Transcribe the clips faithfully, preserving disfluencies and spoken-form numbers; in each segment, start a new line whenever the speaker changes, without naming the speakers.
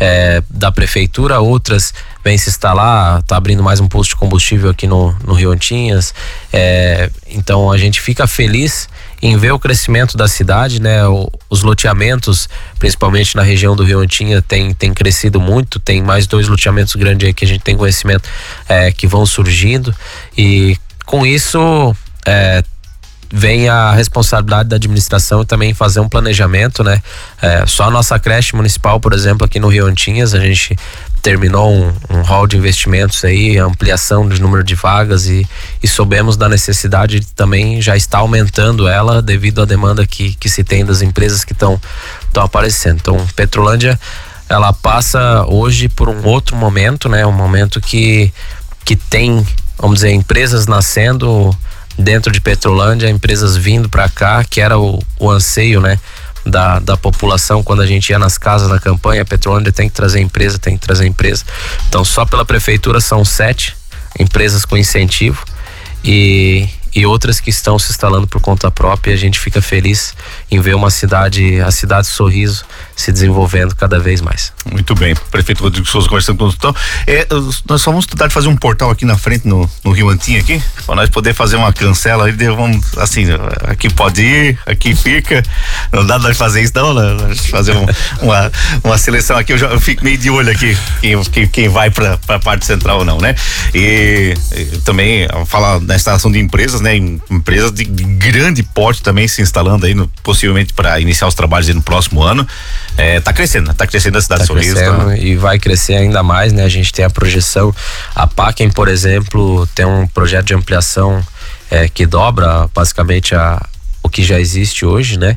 é, da prefeitura, outras vêm se instalar, tá abrindo mais um posto de combustível aqui no, no Rio Antinhas. É, então a gente fica feliz em ver o crescimento da cidade, né? O, os loteamentos, principalmente na região do Rio Antinhas, tem, tem crescido muito, tem mais dois loteamentos grandes aí que a gente tem conhecimento é, que vão surgindo, e com isso é, vem a responsabilidade da administração e também fazer um planejamento, né? É, só a nossa creche municipal, por exemplo, aqui no Rio Antinhas, a gente terminou um, um hall de investimentos aí, ampliação do número de vagas, e, e soubemos da necessidade de também já estar aumentando ela devido à demanda que, que se tem das empresas que estão estão aparecendo. Então, Petrolândia, ela passa hoje por um outro momento, né? Um momento que, que tem, vamos dizer, empresas nascendo dentro de Petrolândia, empresas vindo para cá, que era o, o anseio, né? Da, da população. Quando a gente ia nas casas na campanha, a Petrolândia tem que trazer empresa, tem que trazer empresa. Então, só pela prefeitura são sete empresas com incentivo, e, e outras que estão se instalando por conta própria. E a gente fica feliz em ver uma cidade, a cidade Sorriso, se desenvolvendo cada vez mais.
Muito bem, prefeito Rodrigo Souza conversando com o então, é, nós só vamos tentar fazer um portal aqui na frente no, no Rio Antinhas aqui, para nós poder fazer uma cancela aí, vamos, assim, aqui pode ir, aqui fica, não dá de fazer isso não, né? Fazer um, uma, uma seleção aqui, eu já eu fico meio de olho aqui, quem, quem, quem vai para a parte central ou não, né? E, e também falar da instalação de empresas, né? Empresas de grande porte também se instalando aí, no, possivelmente para iniciar os trabalhos aí no próximo ano. É, tá crescendo, tá crescendo a cidade
tá
de Sorriso.
Tá? E vai crescer ainda mais, né? A gente tem a projeção, a Paquen, por exemplo, tem um projeto de ampliação é, que dobra basicamente a, o que já existe hoje, né?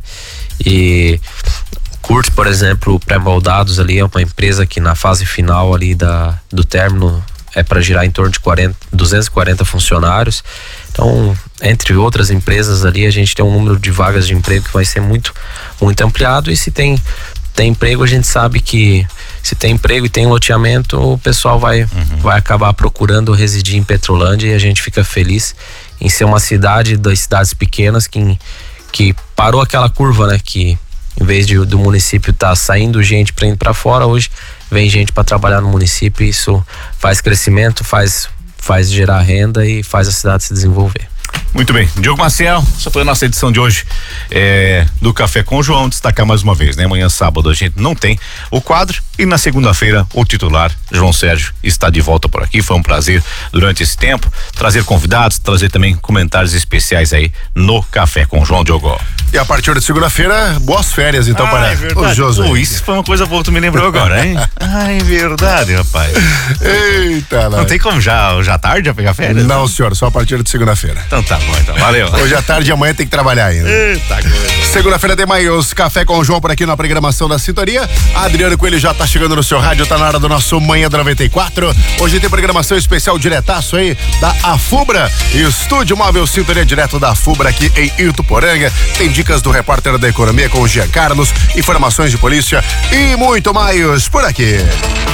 E Curte, por exemplo, pré-moldados ali, é uma empresa que na fase final ali da, do término é para girar em torno de quarenta, duzentos e quarenta funcionários. Então, entre outras empresas ali, a gente tem um número de vagas de emprego que vai ser muito, muito ampliado. E se tem, tem emprego, a gente sabe que se tem emprego e tem loteamento, o pessoal vai, uhum. vai acabar procurando residir em Petrolândia, e a gente fica feliz em ser uma cidade das cidades pequenas que, que parou aquela curva, né? Que em vez de, do município estar tá saindo gente para ir para fora, hoje vem gente para trabalhar no município, e isso faz crescimento, faz, faz gerar renda e faz a cidade se desenvolver.
Muito bem, Diogo Maciel, essa foi a nossa edição de hoje é, do Café com o João. Destacar mais uma vez, né? Amanhã sábado a gente não tem o quadro, e na segunda-feira o titular João Sérgio está de volta por aqui. Foi um prazer durante esse tempo trazer convidados, trazer também comentários especiais aí no Café com o João. Diogo.
E a partir de segunda-feira, boas férias então ah, para
é
o Josué.
Pô, isso foi uma coisa boa que tu me lembrou agora, hein? Ah, é verdade, rapaz.
Eita,
não, não tem como já, já tarde já pegar férias?
Não, não, senhor, só a partir de segunda-feira.
Então tá bom, então, valeu.
Hoje à tarde e amanhã tem que trabalhar ainda.
Eita coisa.
Segunda-feira tem mais Café com o João por aqui na programação da Sintonia. Adriano Coelho já tá chegando no seu rádio, tá na hora do nosso Manhã da noventa e quatro. Hoje tem programação especial diretaço aí da Afubra, Estúdio Móvel Sintonia direto da Afubra aqui em Ituporanga. Tem dicas do repórter da economia com o Jean Carlos, informações de polícia e muito mais por aqui.